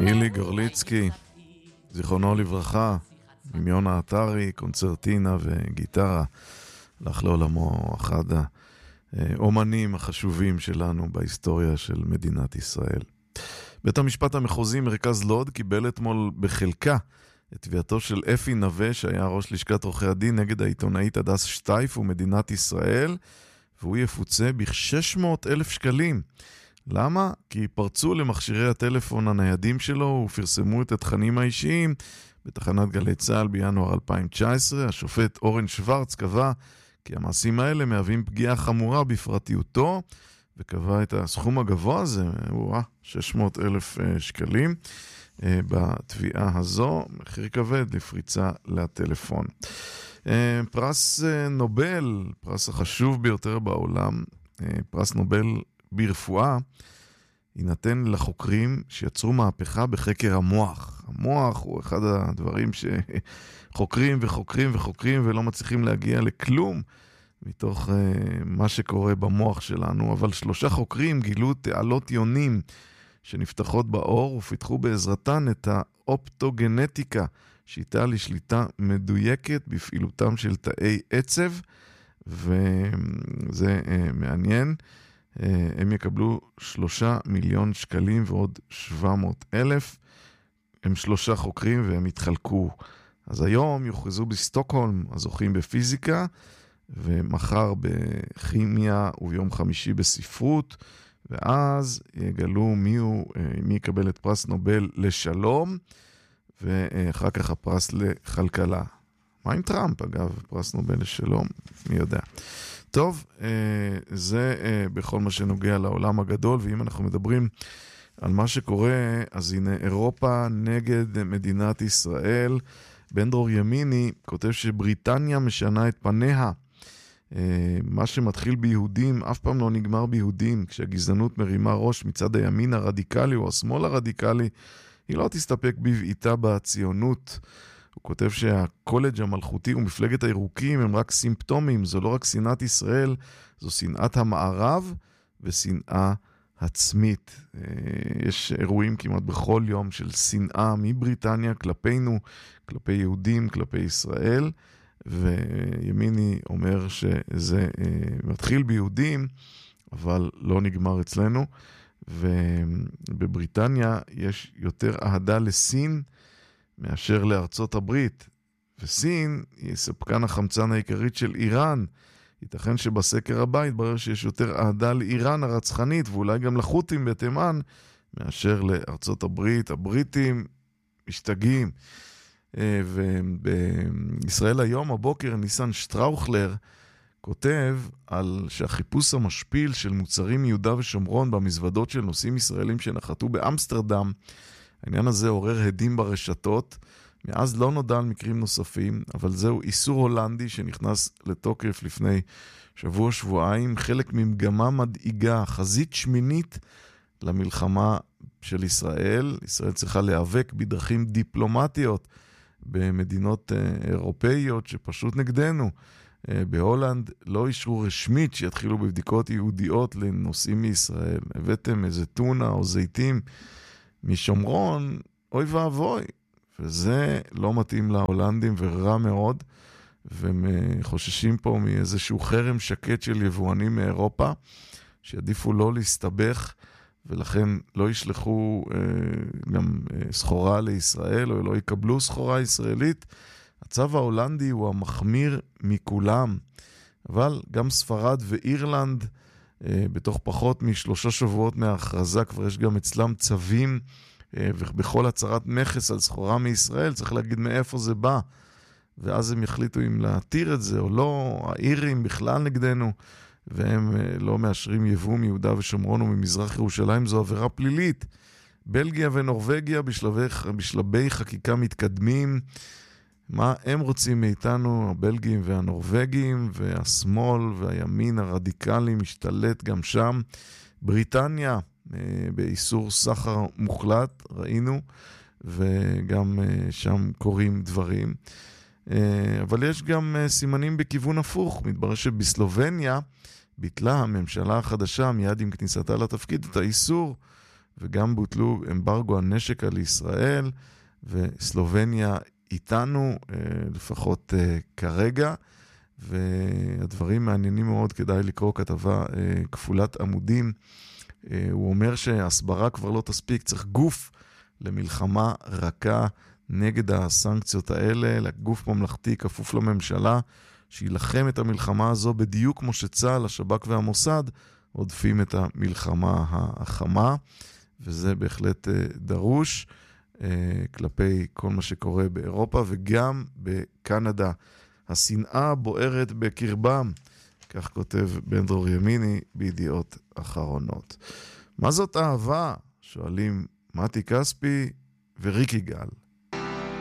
אילי גורליצקי, זיכרונו לברכה, עם יונה אתרי, קונצרטינה וגיטרה, הלך לעולמו אחד האומנים החשובים שלנו בהיסטוריה של מדינת ישראל. בית המשפט המחוזי מרכז לוד קיבל אתמול בחלקה את תביעתו של אפי נווה, שהיה ראש לשכת עורכי הדין, נגד העיתונאית הדס שטייף ומדינת ישראל, והוא יפוצה ב-600,000 שקלים. למה? כי פרצו למכשירי הטלפון הניידים שלו ופרסמו את התכנים האישיים בתחנת גלי צהל בינואר 2019. השופט אורן שוורץ קבע כי המעשים האלה מהווים פגיעה חמורה בפרטיותו, וקבע את הסכום הגבוה הזה, 600,000 שקלים, בתביעה הזו, מחיר כבד לפריצה לטלפון. פרס נובל, פרס החשוב ביותר בעולם, פרס נובל ברפואה, יינתן לחוקרים שיצרו מהפכה בחקר המוח. המוח הוא אחד הדברים שחוקרים וחוקרים וחוקרים ולא מצליחים להגיע לכלום מתוך מה שקורה במוח שלנו, אבל 3 חוקרים גילו תעלות יונים שנפתחות באור ופיתחו בעזרתן את האופטוגנטיקה, שיטה לשליטה מדויקת בפעילותם של תאי עצב, וזה מעניין. הם יקבלו 3 מיליון שקלים ועוד 700,000. הם 3 חוקרים והם יתחלקו. אז היום יוכרזו בסטוקהולם הזוכים בפיזיקה, ומחר בכימיה וביום חמישי בספרות, ואז יגלו מי יקבל את פרס נובל לשלום, ואחר כך הפרס לכלכלה. מה עם טראמפ, אגב? פרס נובל לשלום, מי יודע. טוב, זה בכל מה שנוגע לעולם הגדול, ואם אנחנו מדברים על מה שקורה, אז הנה אירופה נגד מדינת ישראל. בן דרור ימיני כותב שבריטניה משנה את פניה. מה שמתחיל ביהודים אף פעם לא נגמר ביהודים. כשהגזענות מרימה ראש מצד הימין הרדיקלי או השמאל הרדיקלי, היא לא תסתפק בבעיטה בציונות. הוא כותב שהקולג' המלכותי ומפלגת הירוקים הם רק סימפטומים, זו לא רק שנאת ישראל, זו שנאת המערב ושנאה עצמית. יש אירועים כמעט בכל יום של שנאה מבריטניה כלפינו, כלפי יהודים, כלפי ישראל, וימיני אומר שזה מתחיל ביהודים, אבל לא נגמר אצלנו, ובבריטניה יש יותר אהדה לסין מאשר לארצות הברית, וסין היא ספקן החמצן העיקרית של איראן. ייתכן שבסקר הבא יתברר שיש יותר אהדה לאיראן הרצחנית, ואולי גם לחות'ים בתימן, מאשר לארצות הברית. הבריטים משתגעים. ובישראל היום הבוקר ניסן שטראוכלר כותב על שהחיפוש המשפיל של מוצרים מיהודה ושומרון במזוודות של נוסעים ישראלים שנחתו באמסטרדם, העניין הזה עורר הדים ברשתות. מאז לא נודע על מקרים נוספים, אבל זהו איסור הולנדי שנכנס לתוקף לפני שבוע-שבועיים, חלק ממגמה מדאיגה, חזית שמינית למלחמה של ישראל. ישראל צריכה להיאבק בדרכים דיפלומטיות במדינות אירופאיות שפשוט נגדנו. בהולנד לא אישרו רשמית שיתחילו בבדיקות יהודיות לנוסעים מישראל. הבאתם איזה טונה או זיתים משומרון, אוי ואבוי. וזה לא מתאים להולנדים ורע מאוד, והם חוששים פה מאיזשהו חרם שקט של יבואנים מאירופה, שעדיפו לא להסתבך, ולכן לא ישלחו גם סחורה לישראל, או לא יקבלו סחורה ישראלית. הצו ההולנדי הוא המחמיר מכולם, אבל גם ספרד ואירלנד, בתוך פחות מ3 שבועות מההכרזה, כבר יש גם אצלם צווים, ובכל הצהרת מכס על סחורה מישראל, צריך להגיד מאיפה זה בא, ואז הם יחליטו אם להתיר את זה או לא. האירים בכלל נגדנו, והם לא מאשרים יבוא מיהודה ושומרון וממזרח ירושלים, זו עבירה פלילית. בלגיה ונורווגיה בשלבי חקיקה מתקדמים. מה הם רוצים מאיתנו, הבלגים והנורווגים, והשמאל והימין הרדיקלי משתלט גם שם. בריטניה באיסור סחר מוחלט, ראינו, וגם שם קורים דברים. אבל יש גם סימנים בכיוון הפוך. מתברר שבסלובניה ביטלה הממשלה החדשה מיד עם כניסתה לתפקיד את האיסור וגם בוטלו אמברגו הנשק על ישראל, וסלובניה איתנו, לפחות כרגע, והדברים מעניינים מאוד, כדאי לקרוא כתבה כפולת עמודים. הוא אומר שהסברה כבר לא תספיק, צריך גוף למלחמה רכה נגד הסנקציות האלה, לגוף ממלכתי כפוף לממשלה, שילחם את המלחמה הזו בדיוק כמו שצה"ל, השב"כ והמוסד עודפים את המלחמה החמה, וזה בהחלט דרוש כלפי כל מה שקורה באירופה וגם בקנדה. השנאה בוערת בקרבם, כך כותב בן דרור ימיני בידיעות אחרונות. מה זאת אהבה? שואלים מתי כספי וריקי גל.